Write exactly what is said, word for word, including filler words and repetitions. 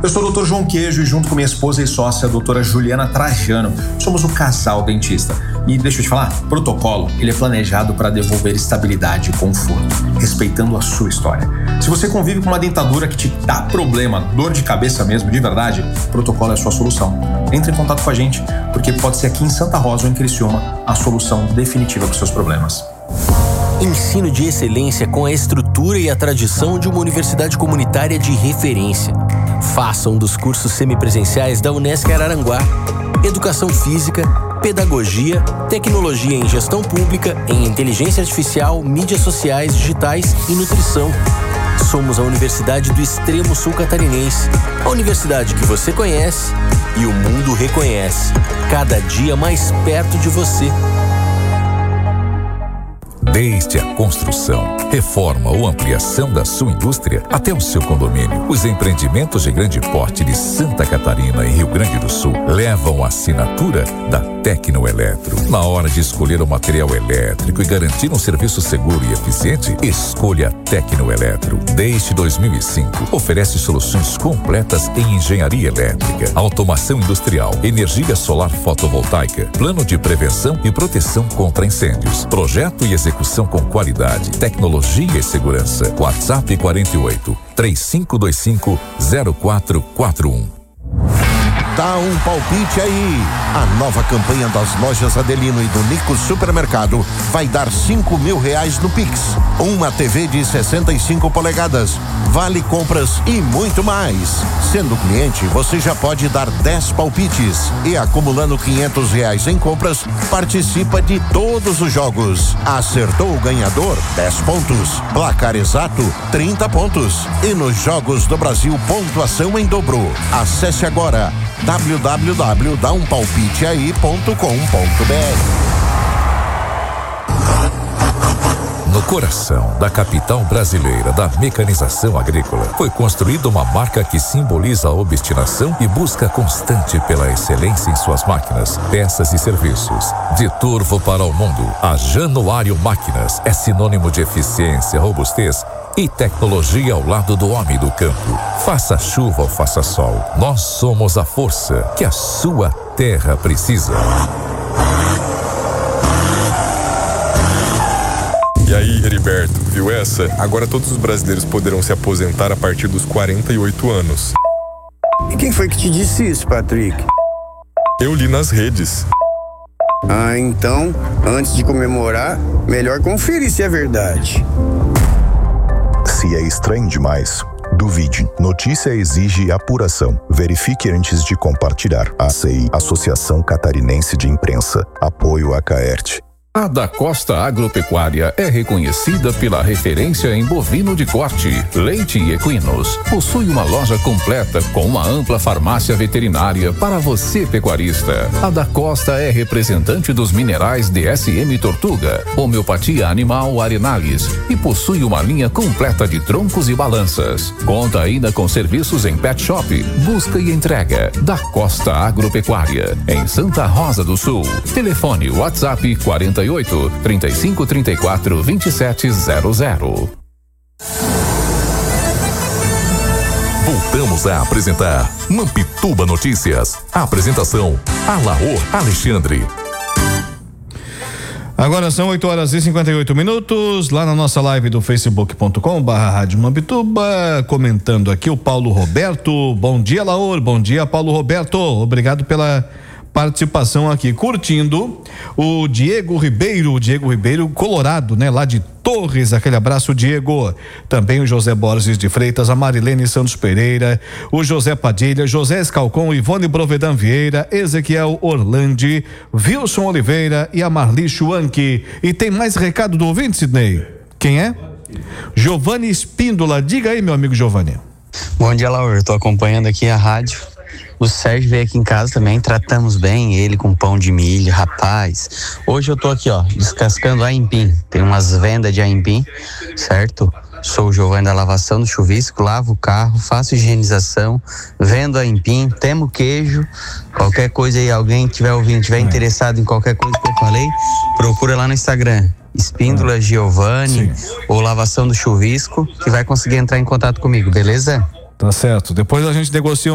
Eu sou o doutor João Queijo e junto com minha esposa e sócia, a doutora Juliana Trajano, somos o casal dentista. E deixa eu te falar, protocolo, ele é planejado para devolver estabilidade e conforto, respeitando a sua história. Se você convive com uma dentadura que te dá problema, dor de cabeça mesmo, de verdade, protocolo é a sua solução. Entre em contato com a gente, porque pode ser aqui em Santa Rosa ou em Criciúma a solução definitiva para os seus problemas. Ensino de excelência com a estrutura e a tradição de uma universidade comunitária de referência. Faça um dos cursos semipresenciais da Unesc Araranguá. Educação Física, Pedagogia, Tecnologia em Gestão Pública, em Inteligência Artificial, Mídias Sociais, Digitais e Nutrição. Somos a Universidade do Extremo Sul Catarinense. A universidade que você conhece e o mundo reconhece. Cada dia mais perto de você. Desde a construção, reforma ou ampliação da sua indústria até o seu condomínio, os empreendimentos de grande porte de Santa Catarina e Rio Grande do Sul levam a assinatura da Tecnoeletro. Na hora de escolher o material elétrico e garantir um serviço seguro e eficiente, escolha a Tecnoeletro. Desde dois mil e cinco, oferece soluções completas em engenharia elétrica, automação industrial, energia solar fotovoltaica, plano de prevenção e proteção contra incêndios, projeto e execução com qualidade, tecnologia e segurança. WhatsApp quarenta e oito, três cinco dois cinco, zero quatro quatro um. Dá um palpite aí. A nova campanha das lojas Adelino e do Nico Supermercado vai dar cinco mil reais no Pix. Uma T V de sessenta e cinco polegadas, vale compras e muito mais. Sendo cliente, você já pode dar dez palpites e acumulando quinhentos reais em compras, participa de todos os jogos. Acertou o ganhador, dez pontos. Placar exato, trinta pontos. E nos Jogos do Brasil, pontuação em dobro. Acesse agora w w w ponto dá um palpite aí ponto com ponto b r. No coração da capital brasileira da mecanização agrícola, foi construída uma marca que simboliza a obstinação e busca constante pela excelência em suas máquinas, peças e serviços. De Turvo para o mundo, a Januário Máquinas é sinônimo de eficiência, robustez e tecnologia ao lado do homem do campo. Faça chuva ou faça sol, nós somos a força que a sua terra precisa. E aí, Heriberto, viu essa? Agora todos os brasileiros poderão se aposentar a partir dos quarenta e oito anos. E quem foi que te disse isso, Patrick? Eu li nas redes. Ah, então, antes de comemorar, melhor conferir se é verdade. Se é estranho demais, duvide. Notícia exige apuração. Verifique antes de compartilhar. A C I, Associação Catarinense de Imprensa. Apoio a Caerte. A Da Costa Agropecuária é reconhecida pela referência em bovino de corte, leite e equinos. Possui uma loja completa com uma ampla farmácia veterinária para você pecuarista. A Da Costa é representante dos minerais D S M Tortuga, homeopatia animal Arenales e possui uma linha completa de troncos e balanças. Conta ainda com serviços em pet shop, busca e entrega. Da Costa Agropecuária, em Santa Rosa do Sul. Telefone WhatsApp quarenta e oito, trinta e cinco, trinta e quatro, vinte e sete zero zero. Voltamos a apresentar Mampituba Notícias. A apresentação, Alaor Alexandre. Agora são oito horas e cinquenta e oito minutos, lá na nossa live do facebook ponto com barra Rádio Mampituba, comentando aqui o Paulo Roberto. Bom dia, Laor, bom dia, Paulo Roberto, obrigado pela participação aqui, curtindo o Diego Ribeiro, o Diego Ribeiro Colorado, né, lá de Torres, aquele abraço, Diego. Também o José Borges de Freitas, a Marilene Santos Pereira, o José Padilha, José Escalcon, Ivone Brovedan Vieira, Ezequiel Orlandi, Wilson Oliveira e a Marli Schwanke. E tem mais recado do ouvinte, Sidney? Quem é? Giovanni Espíndola. Diga aí, meu amigo Giovanni. Bom dia, Laura, tô acompanhando aqui a rádio. O Sérgio veio aqui em casa também, tratamos bem ele com pão de milho, rapaz. Hoje eu tô aqui, ó, descascando aipim. Tem umas vendas de aipim, certo? Sou o Giovanni da lavação do chuvisco, lavo o carro, faço higienização, vendo aipim, temo queijo. Qualquer coisa aí, alguém que tiver ouvindo, tiver interessado em qualquer coisa que eu falei, procura lá no Instagram. Espíndola Giovanni ou lavação do chuvisco, que vai conseguir entrar em contato comigo, beleza? Tá certo. Depois a gente negocia